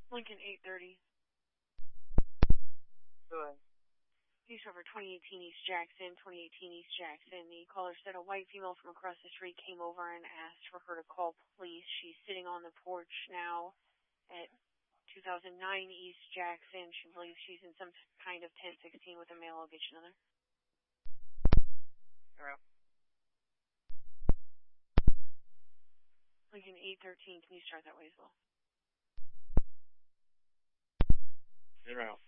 Lincoln 830. Go ahead. Peace over 2018 East Jackson, 2018 East Jackson. The caller said a white female from across the street came over and asked for her to call police. She's sitting on the porch now at 2009 East Jackson. She believes she's in some kind of 1016 with a male. I'll get you another. All right. Lincoln 813, can you start that way as well? In route.